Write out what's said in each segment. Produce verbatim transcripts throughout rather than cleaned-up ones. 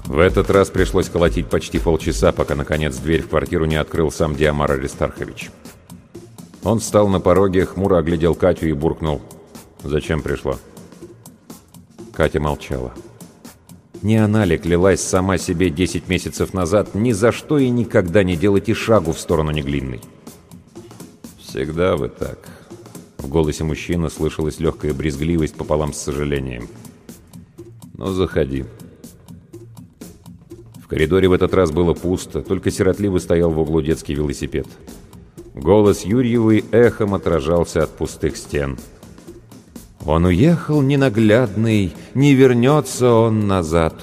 В этот раз пришлось колотить почти полчаса, пока, наконец, дверь в квартиру не открыл сам Диомар Аристархович. Он встал на пороге, хмуро оглядел Катю и буркнул: «Зачем пришла?» Катя молчала. Не она ли клялась сама себе десять месяцев назад ни за что и никогда не делать и шагу в сторону Неглинной? «Всегда вы так». В голосе мужчины слышалась легкая брезгливость пополам с сожалением. «Ну, заходи». В коридоре в этот раз было пусто, только сиротливо стоял в углу детский велосипед. Голос Юрьевой эхом отражался от пустых стен. «Он уехал ненаглядный, не вернется он назад».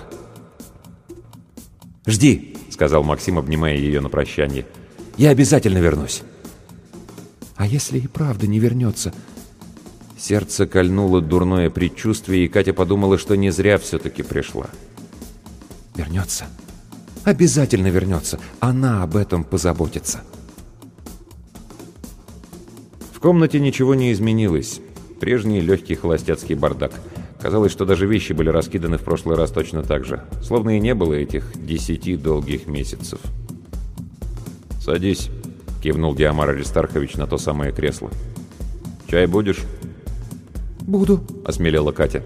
«Жди», — сказал Максим, обнимая ее на прощание. «Я обязательно вернусь». «А если и правда не вернется?» Сердце кольнуло дурное предчувствие, и Катя подумала, что не зря все-таки пришла. «Вернется. Обязательно вернется. Она об этом позаботится». В комнате ничего не изменилось. Прежний легкий холостяцкий бардак. Казалось, что даже вещи были раскиданы в прошлый раз точно так же. Словно и не было этих десяти долгих месяцев. «Садись», — кивнул Диомар Аристархович на то самое кресло. «Чай будешь?» «Буду», — осмелела Катя.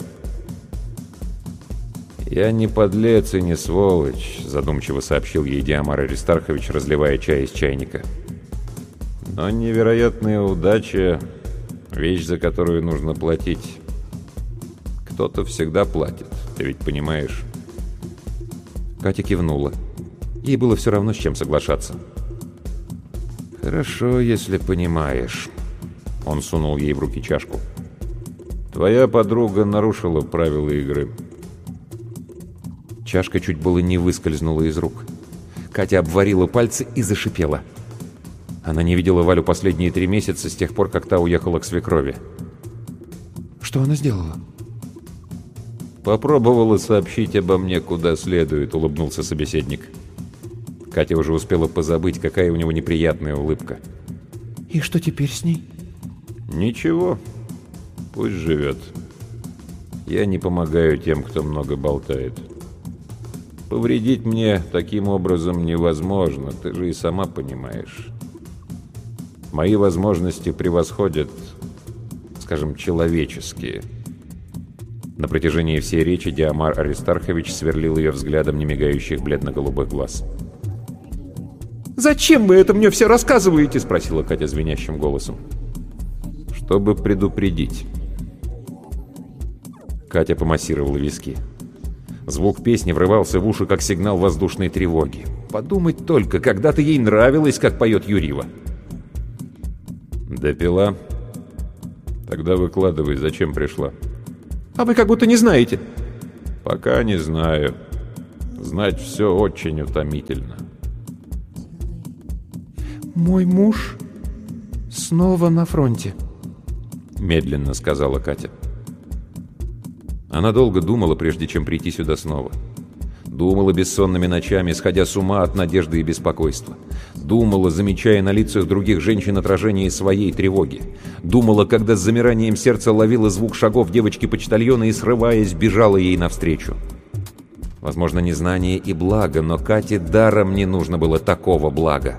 «Я не подлец и не сволочь», — задумчиво сообщил ей Диомар Аристархович, разливая чай из чайника. «Но невероятная удача — вещь, за которую нужно платить. Кто-то всегда платит, ты ведь понимаешь?» Катя кивнула. Ей было все равно, с чем соглашаться. «Хорошо, если понимаешь». Он сунул ей в руки чашку. «Твоя подруга нарушила правила игры». Чашка чуть было не выскользнула из рук. Катя обварила пальцы и зашипела. Она не видела Валю последние три месяца, с тех пор, как та уехала к свекрови. «Что она сделала?» «Попробовала сообщить обо мне куда следует», — улыбнулся собеседник. Катя уже успела позабыть, какая у него неприятная улыбка. «И что теперь с ней?» «Ничего. Пусть живет. Я не помогаю тем, кто много болтает. Повредить мне таким образом невозможно, ты же и сама понимаешь. Мои возможности превосходят, скажем, человеческие». На протяжении всей речи Диомар Аристархович сверлил ее взглядом немигающих бледно-голубых глаз. «Зачем вы это мне все рассказываете?» — спросила Катя звенящим голосом. «Чтобы предупредить». Катя помассировала виски. Звук песни врывался в уши, как сигнал воздушной тревоги. Подумать только, когда-то ей нравилось, как поет Юрьева. «Допила? Тогда выкладывай, зачем пришла?» «А вы как будто не знаете». «Пока не знаю. Знать все очень утомительно». «Мой муж снова на фронте», — медленно сказала Катя. Она долго думала, прежде чем прийти сюда снова. Думала бессонными ночами, сходя с ума от надежды и беспокойства. Думала, замечая на лицах других женщин отражение своей тревоги. Думала, когда с замиранием сердца ловила звук шагов девочки-почтальона и, срываясь, бежала ей навстречу. Возможно, незнание и благо, но Кате даром не нужно было такого блага.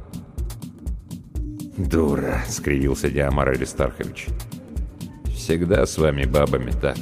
«Дура», — скривился Диомар Аристархович. «Всегда с вами, бабами, так».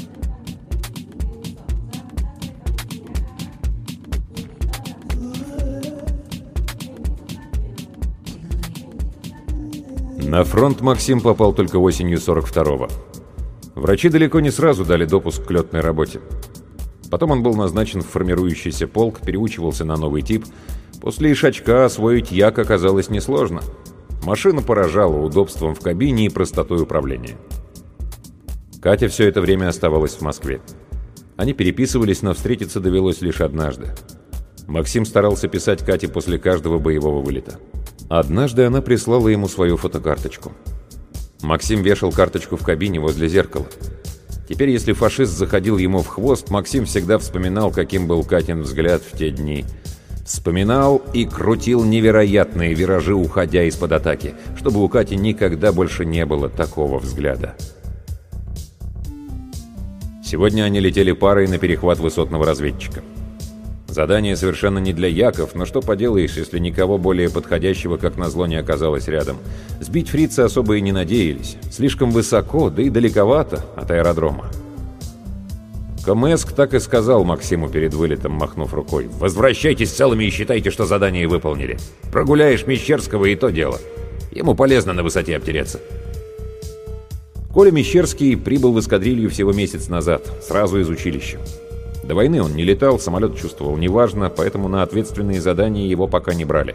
На фронт Максим попал только осенью сорок второго. Врачи далеко не сразу дали допуск к летной работе. Потом он был назначен в формирующийся полк, переучивался на новый тип. После Ишачка освоить Як оказалось несложно. Машина поражала удобством в кабине и простотой управления. Катя все это время оставалась в Москве. Они переписывались, но встретиться довелось лишь однажды. Максим старался писать Кате после каждого боевого вылета. Однажды она прислала ему свою фотокарточку. Максим вешал карточку в кабине возле зеркала. Теперь, если фашист заходил ему в хвост, Максим всегда вспоминал, каким был Катин взгляд в те дни. Вспоминал и крутил невероятные виражи, уходя из-под атаки, чтобы у Кати никогда больше не было такого взгляда. Сегодня они летели парой на перехват высотного разведчика. Задание совершенно не для яков, но что поделаешь, если никого более подходящего, как назло, не оказалось рядом. Сбить фрица особо и не надеялись. Слишком высоко, да и далековато от аэродрома. Комэск так и сказал Максиму перед вылетом, махнув рукой: «Возвращайтесь целыми и считайте, что задание выполнили. Прогуляешь Мещерского, и то дело. Ему полезно на высоте обтереться». Коля Мещерский прибыл в эскадрилью всего месяц назад, сразу из училища. До войны он не летал, самолет чувствовал неважно, поэтому на ответственные задания его пока не брали.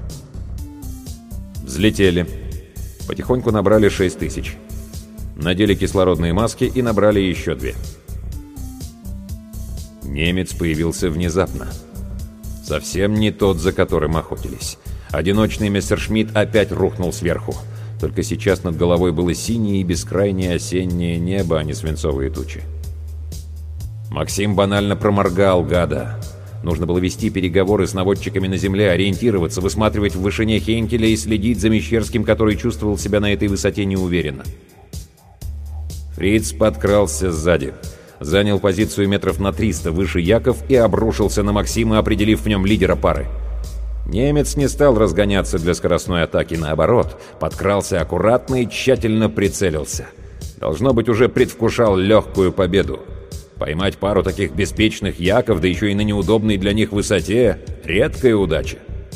Взлетели. Потихоньку набрали шесть тысяч. Надели кислородные маски и набрали еще две. Немец появился внезапно. Совсем не тот, за которым охотились. Одиночный мессершмитт опять рухнул сверху. Только сейчас над головой было синее и бескрайнее осеннее небо, а не свинцовые тучи. Максим банально проморгал гада. Нужно было вести переговоры с наводчиками на земле, ориентироваться, высматривать в вышине Хейнкеля и следить за Мещерским, который чувствовал себя на этой высоте неуверенно. Фриц подкрался сзади. Занял позицию метров на триста выше яков и обрушился на Максима, определив в нем лидера пары. Немец не стал разгоняться для скоростной атаки, наоборот, подкрался аккуратно и тщательно прицелился. Должно быть, уже предвкушал легкую победу. Поймать пару таких беспечных яков, да еще и на неудобной для них высоте — редкая удача.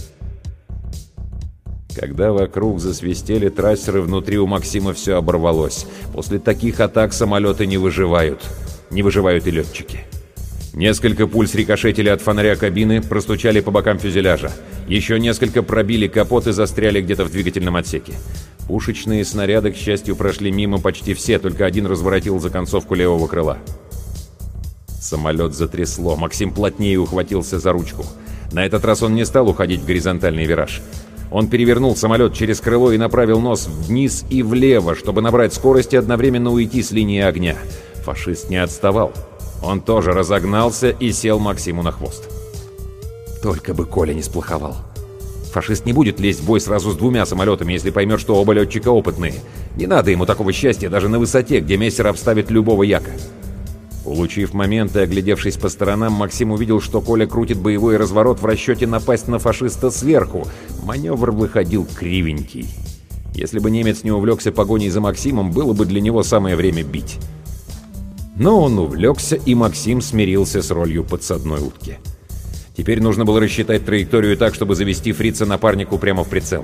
Когда вокруг засвистели трассеры, внутри у Максима все оборвалось. После таких атак самолеты не выживают. Не выживают и летчики. Несколько пуль срикошетили от фонаря кабины, простучали по бокам фюзеляжа. Еще несколько пробили капот и застряли где-то в двигательном отсеке. Пушечные снаряды, к счастью, прошли мимо почти все, только один разворотил за концовку левого крыла. Самолет затрясло. Максим плотнее ухватился за ручку. На этот раз он не стал уходить в горизонтальный вираж. Он перевернул самолет через крыло и направил нос вниз и влево, чтобы набрать скорость и одновременно уйти с линии огня. Фашист не отставал. Он тоже разогнался и сел Максиму на хвост. Только бы Коля не сплоховал. Фашист не будет лезть в бой сразу с двумя самолетами, если поймет, что оба летчика опытные. Не надо ему такого счастья даже на высоте, где мессер обставит любого яка. Улучив момент и оглядевшись по сторонам, Максим увидел, что Коля крутит боевой разворот в расчете напасть на фашиста сверху. Маневр выходил кривенький. Если бы немец не увлекся погоней за Максимом, было бы для него самое время бить. Но он увлекся, и Максим смирился с ролью подсадной утки. Теперь нужно было рассчитать траекторию так, чтобы завести фрица напарнику прямо в прицел.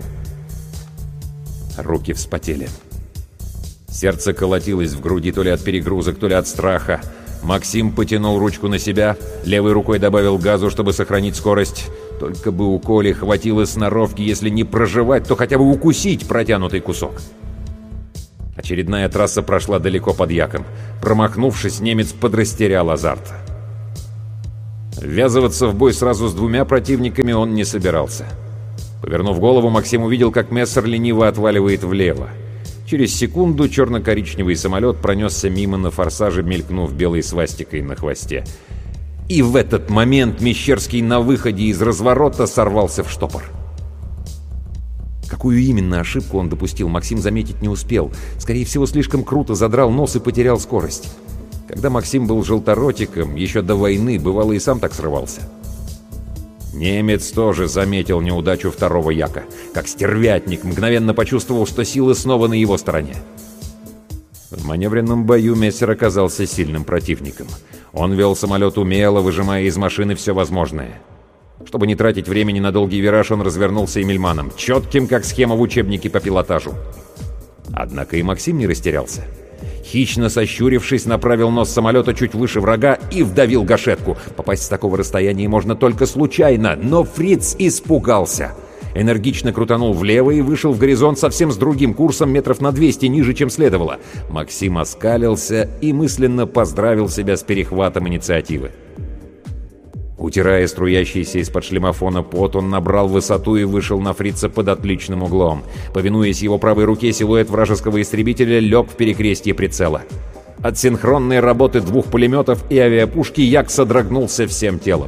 Руки вспотели. Сердце колотилось в груди то ли от перегрузок, то ли от страха. Максим потянул ручку на себя, левой рукой добавил газу, чтобы сохранить скорость. Только бы у Коли хватило сноровки, если не прожевать, то хотя бы укусить протянутый кусок. Очередная трасса прошла далеко под яком. Промахнувшись, немец подрастерял азарт. Ввязываться в бой сразу с двумя противниками он не собирался. Повернув голову, Максим увидел, как мессер лениво отваливает влево. Через секунду черно-коричневый самолет пронесся мимо на форсаже, мелькнув белой свастикой на хвосте. И в этот момент Мещерский на выходе из разворота сорвался в штопор. Какую именно ошибку он допустил, Максим заметить не успел. Скорее всего, слишком круто задрал нос и потерял скорость. Когда Максим был желторотиком, еще до войны, бывало, и сам так срывался. Немец тоже заметил неудачу второго яка. Как стервятник, мгновенно почувствовал, что силы снова на его стороне. В маневренном бою мессер оказался сильным противником. Он вел самолет умело, выжимая из машины все возможное. Чтобы не тратить времени на долгий вираж, он развернулся эмельманом, четким, как схема в учебнике по пилотажу. Однако и Максим не растерялся. Хищно сощурившись, направил нос самолета чуть выше врага и вдавил гашетку. Попасть с такого расстояния можно только случайно, но фриц испугался. Энергично крутанул влево и вышел в горизонт совсем с другим курсом, метров на двести ниже, чем следовало. Максим оскалился и мысленно поздравил себя с перехватом инициативы. Утирая струящийся из-под шлемофона пот, он набрал высоту и вышел на фрица под отличным углом. Повинуясь его правой руке, силуэт вражеского истребителя лег в перекрестье прицела. От синхронной работы двух пулеметов и авиапушки як содрогнулся всем телом.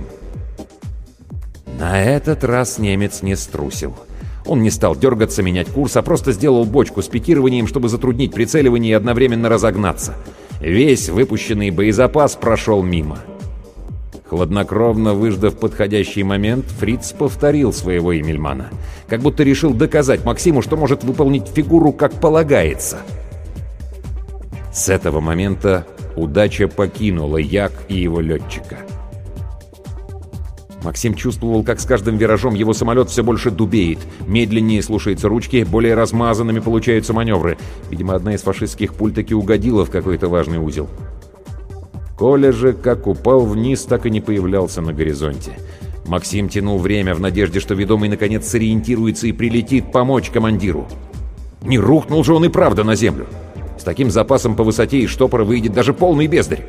На этот раз немец не струсил. Он не стал дергаться, менять курс, а просто сделал бочку с пикированием, чтобы затруднить прицеливание и одновременно разогнаться. Весь выпущенный боезапас прошел мимо. Хладнокровно выждав подходящий момент, Фриц повторил своего Эмильмана. Как будто решил доказать Максиму, что может выполнить фигуру как полагается. С этого момента удача покинула Як и его летчика. Максим чувствовал, как с каждым виражом его самолет все больше дубеет. Медленнее слушаются ручки, более размазанными получаются маневры. Видимо, одна из фашистских пуль таки угодила в какой-то важный узел. Коля же, как упал вниз, так и не появлялся на горизонте. Максим тянул время в надежде, что ведомый наконец сориентируется и прилетит помочь командиру. Не рухнул же он и правда на землю. С таким запасом по высоте из штопора выйдет даже полный бездарь.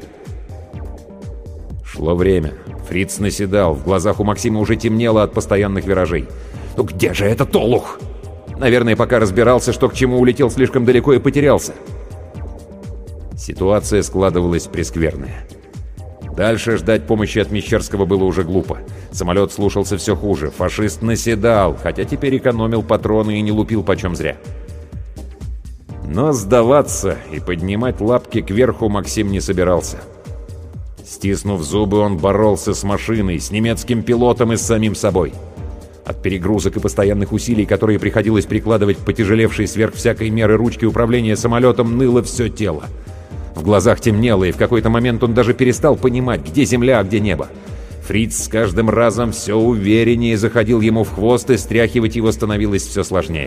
Шло время. Фриц наседал, в глазах у Максима уже темнело от постоянных виражей. «Ну где же этот олух?» Наверное, пока разбирался, что к чему, улетел слишком далеко и потерялся. Ситуация складывалась прескверная. Дальше ждать помощи от Мещерского было уже глупо. Самолет слушался все хуже, фашист наседал, хотя теперь экономил патроны и не лупил почем зря. Но сдаваться и поднимать лапки кверху Максим не собирался. Стиснув зубы, он боролся с машиной, с немецким пилотом и с самим собой. От перегрузок и постоянных усилий, которые приходилось прикладывать к потяжелевшей сверх всякой меры ручки управления самолетом, ныло все тело. В глазах темнело, и в какой-то момент он даже перестал понимать, где земля, а где небо. Фриц с каждым разом все увереннее заходил ему в хвост, и стряхивать его становилось все сложнее.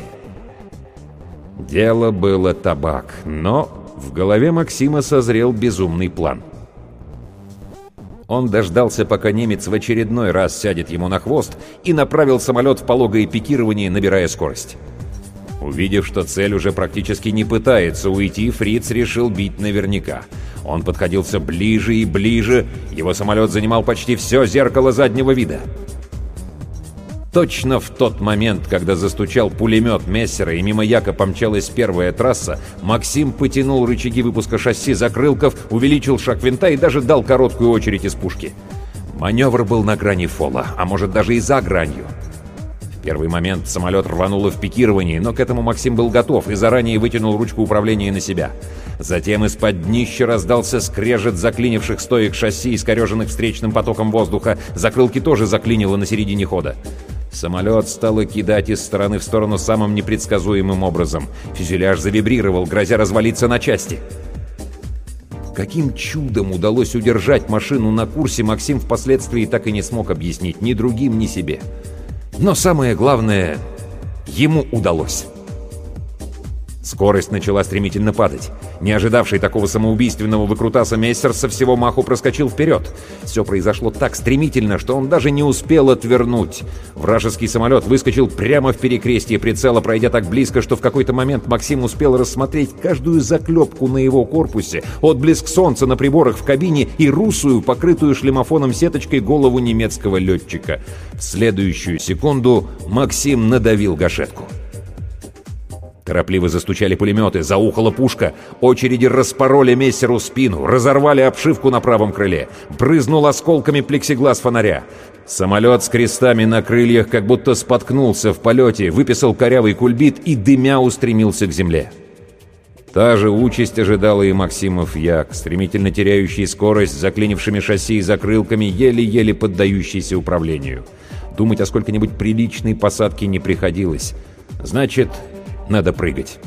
Дело было табак, но в голове Максима созрел безумный план. Он дождался, пока немец в очередной раз сядет ему на хвост, и направил самолет в пологое пикирование, набирая скорость. Увидев, что цель уже практически не пытается уйти, Фриц решил бить наверняка. Он подходил все ближе и ближе, его самолет занимал почти все зеркало заднего вида. Точно в тот момент, когда застучал пулемет Мессера и мимо Яка помчалась первая трасса, Максим потянул рычаги выпуска шасси закрылков, увеличил шаг винта и даже дал короткую очередь из пушки. Маневр был на грани фола, а может даже и за гранью. В первый момент самолет рвануло в пикировании, но к этому Максим был готов и заранее вытянул ручку управления на себя. Затем из-под днища раздался скрежет заклинивших стоек шасси, искореженных встречным потоком воздуха. Закрылки тоже заклинило на середине хода. Самолет стало кидать из стороны в сторону самым непредсказуемым образом. Фюзеляж завибрировал, грозя развалиться на части. Каким чудом удалось удержать машину на курсе, Максим впоследствии так и не смог объяснить ни другим, ни себе. Но самое главное, ему удалось. Скорость начала стремительно падать. Не ожидавший такого самоубийственного выкрутаса Мессер со всего маху проскочил вперед. Все произошло так стремительно, что он даже не успел отвернуть. Вражеский самолет выскочил прямо в перекрестие прицела, пройдя так близко, что в какой-то момент Максим успел рассмотреть каждую заклепку на его корпусе, отблеск солнца на приборах в кабине и русую, покрытую шлемофоном сеточкой, голову немецкого летчика. В следующую секунду Максим надавил гашетку. Торопливо застучали пулеметы, заухала пушка, очереди распороли Мессеру спину, разорвали обшивку на правом крыле, брызнул осколками плексиглаз фонаря. Самолет с крестами на крыльях как будто споткнулся в полете, выписал корявый кульбит и дымя устремился к земле. Та же участь ожидала и Максимов Як, стремительно теряющий скорость, с заклинившими шасси и закрылками, еле-еле поддающийся управлению. Думать о сколько-нибудь приличной посадке не приходилось. Значит, надо прыгать.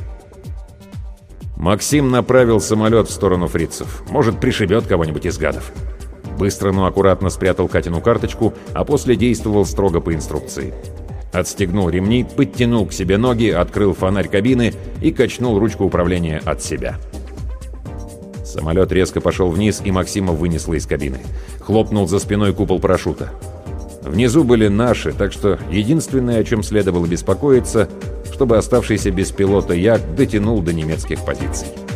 Максим направил самолет в сторону фрицев. Может, пришибет кого-нибудь из гадов. Быстро, но аккуратно спрятал Катину карточку, а после действовал строго по инструкции. Отстегнул ремни, подтянул к себе ноги, открыл фонарь кабины и качнул ручку управления от себя. Самолет резко пошел вниз, и Максима вынесло из кабины. Хлопнул за спиной купол парашюта. Внизу были наши, так что единственное, о чем следовало беспокоиться, чтобы оставшийся без пилота Як дотянул до немецких позиций.